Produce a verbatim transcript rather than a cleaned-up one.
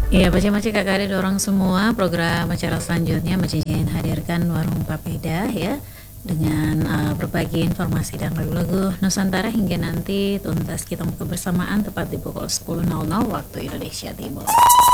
Iya, Maci-Maci kakak adik dorong semua program acara selanjutnya Maci ingin hadirkan Warung Papeda ya dengan uh, berbagi informasi dan lagu-lagu Nusantara hingga nanti tuntas kita buka bersamaan tepat di pukul sepuluh waktu Indonesia Timur.